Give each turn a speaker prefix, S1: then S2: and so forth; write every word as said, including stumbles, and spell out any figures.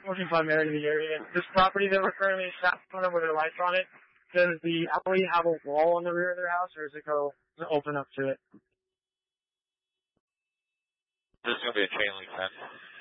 S1: forty-five minutes in the area. This property that we're currently sat on with their lights on it, does the alley have a wall on the rear of their house, or does it go does it open up to it?
S2: There's going to be a chain link fence.